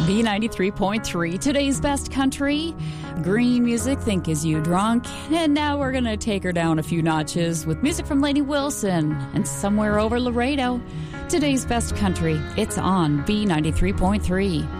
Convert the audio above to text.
B93.3, today's best country. Green music, Think Is You Drunk. And now we're going to take her down a few notches with music from Lainey Wilson and Somewhere Over Laredo. Today's best country, it's on B93.3.